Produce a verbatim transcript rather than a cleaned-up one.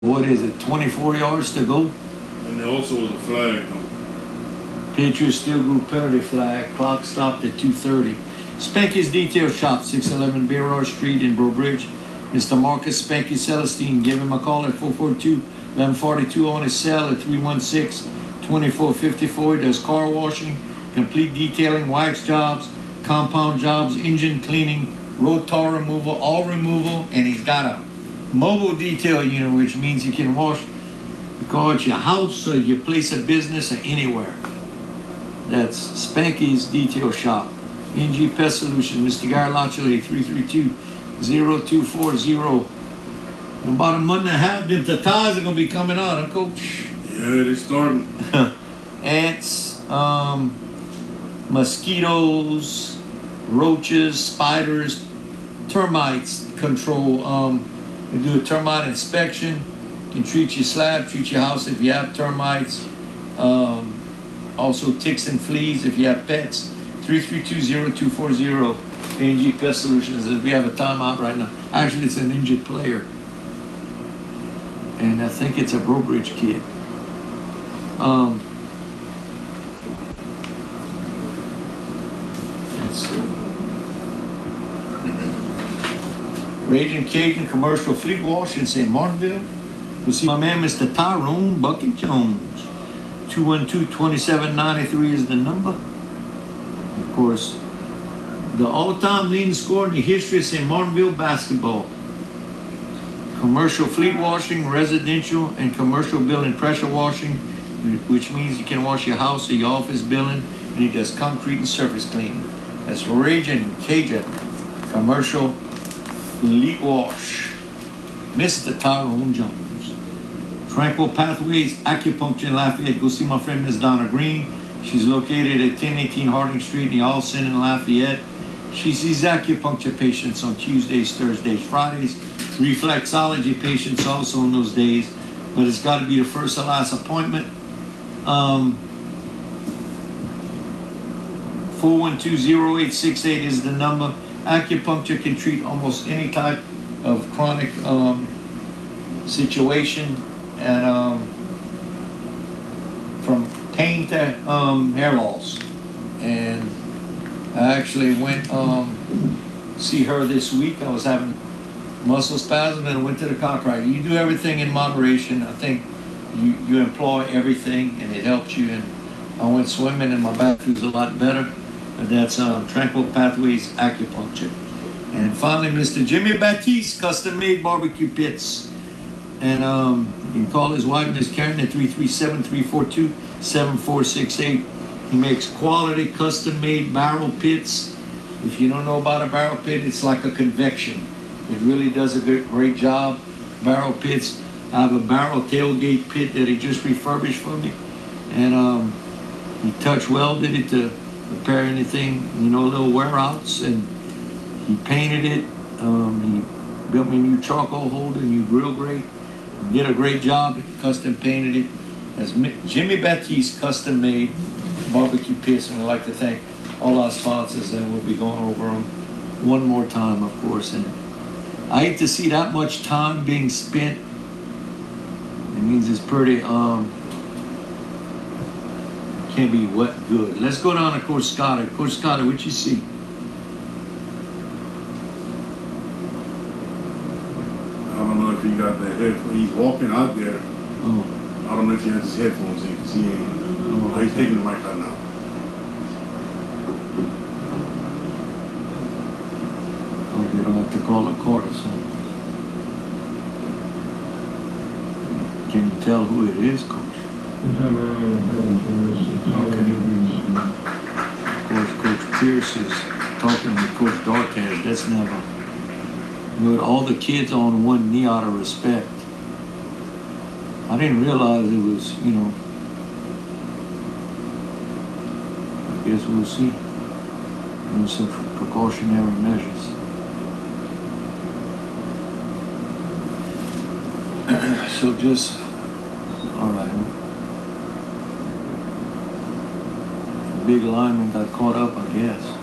What is it, twenty-four yards to go? And there also was a flag. Patriots still group penalty flag. Clock stopped at two thirty. Spanky's Detail Shop, six eleven Bear Street in Breaux Bridge. Mister Marcus Spanky Celestine. Give him a call at four four two, eleven forty-two on his cell at three one six, two four five four. He does car washing, complete detailing, wax jobs, compound jobs, engine cleaning, road tar removal, all removal, and he's got a mobile detail unit, which means you can wash the car at your house or your place of business or anywhere. That's Spanky's Detail Shop. N G Pest Solution, Mister Garlachele, three three two, zero two four zero. In about a month and a half, the Tatars are going to be coming out, huh, Coach? Yeah, they're starting. Ants, um, mosquitoes, roaches, spiders, termites control. Um, they do a termite inspection. You can treat your slab, treat your house if you have termites. Um, also ticks and fleas if you have pets. three three two, zero two four zero. A N G Pest Solutions. We have a timeout right now. Actually, it's an injured player. And I think it's a Breaux Bridge kid. Um, let's see. Raging Cajun Commercial Fleet Wash in Saint Martinville. We'll see my man, Mister Tyrone Bucket Jones. two one two, two seven nine three is the number. Of course, the all-time leading scorer in the history of Saint Martinville basketball. Commercial fleet washing, residential and commercial building pressure washing, which means you can wash your house or your office building, and he does concrete and surface cleaning. That's Raging Cajun Commercial Fleet Wash. Mister Tyrone Jones. Tranquil Pathways Acupuncture in Lafayette. Go see my friend Miss Donna Green. She's located at ten eighteen Harding Street in the Allison in Lafayette. She sees acupuncture patients on Tuesdays, Thursdays, Fridays. Reflexology patients also on those days. But it's got to be the first or last appointment. Um, four one two, zero eight six eight is the number. Acupuncture can treat almost any type of chronic um, situation. And um, from pain to um, hair loss. And I actually went um, see her this week. I was having muscle spasm and I went to the chiropractor. You do everything in moderation. I think you, you employ everything and it helps you. And I went swimming and my back feels a lot better. But that's um, Tranquil Pathways Acupuncture. And finally, Mister Jimmy Baptiste, Custom Made Barbecue Pits. And um, you can call his wife, Miss Karen, at three three seven, three four two, seven four six eight. He makes quality, custom-made barrel pits. If you don't know about a barrel pit, it's like a convection. It really does a good, great job. Barrel pits. I have a barrel tailgate pit that he just refurbished for me. And um, he touch welded it to repair anything, you know, little wear-outs. And he painted it. Um, he built me a new charcoal holder, new grill grate. Did a great job. He custom painted it. As Jimmy Baptiste Custom Made Barbecue Pits, and we'd like to thank all our sponsors, and we'll be going over them one more time, of course. And I hate to see that much time being spent. It means it's pretty um can't be wet good. Let's go down to Coach Scott. Coach Scott, what you see? I don't know if he got that headphone. He's walking out there. Oh. I don't know if he has his headphones in because he ain't. Oh, he's taking the mic out now. Oh, you don't have to call a court or something. Can you tell who it is, Coach? Okay. Of course, Coach Pierce is talking to Coach Darkhead. That's never. You know, all the kids on one knee out of respect. I didn't realize it was, you know. I guess we'll see. You know, some precautionary measures. So just, all right. Big lineman got caught up, I guess.